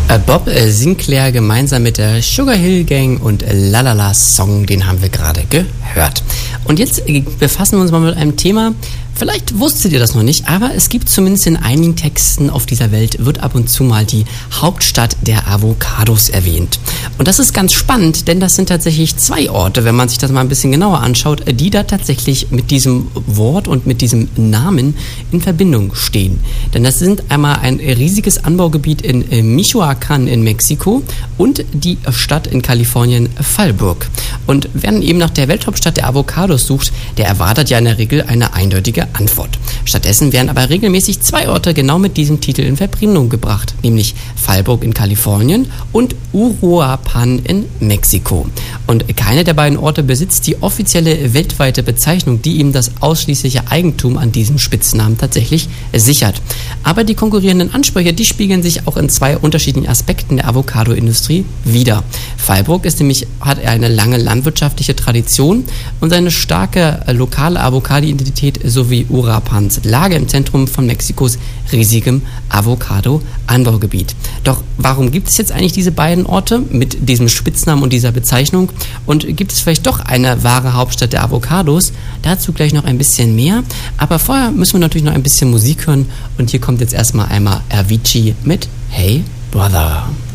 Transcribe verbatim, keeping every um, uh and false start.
Bob Sinclair gemeinsam mit der Sugar Hill Gang und Lalala Song, den haben wir gerade gehört. Und jetzt befassen wir uns mal mit einem Thema. Vielleicht wusstet ihr das noch nicht, aber es gibt zumindest in einigen Texten auf dieser Welt, wird ab und zu mal die Hauptstadt der Avocados erwähnt. Und das ist ganz spannend, denn das sind tatsächlich zwei Orte, wenn man sich das mal ein bisschen genauer anschaut, die da tatsächlich mit diesem Wort und mit diesem Namen in Verbindung stehen. Denn das sind einmal ein riesiges Anbaugebiet in Michoacán in Mexiko und die Stadt in Kalifornien, Fallbrook. Und wer dann eben nach der Welthauptstadt der Avocados sucht, der erwartet ja in der Regel eine eindeutige Antwort. Stattdessen werden aber regelmäßig zwei Orte genau mit diesem Titel in Verbindung gebracht, nämlich Fallbrook in Kalifornien und Uruapan in Mexiko. Und keine der beiden Orte besitzt die offizielle weltweite Bezeichnung, die ihm das ausschließliche Eigentum an diesem Spitznamen tatsächlich sichert. Aber die konkurrierenden Ansprüche, die spiegeln sich auch in zwei unterschiedlichen Aspekten der Avocado-Industrie wider. Fallbrook ist nämlich, hat eine lange landwirtschaftliche Tradition und seine starke lokale Avocado-Identität sowie Uruapans Lage im Zentrum von Mexikos riesigem Avocado-Anbaugebiet. Doch warum gibt es jetzt eigentlich diese beiden Orte mit diesem Spitznamen und dieser Bezeichnung? Und gibt es vielleicht doch eine wahre Hauptstadt der Avocados? Dazu gleich noch ein bisschen mehr. Aber vorher müssen wir natürlich noch ein bisschen Musik hören. Und hier kommt jetzt erstmal einmal Avicii mit Hey Brother.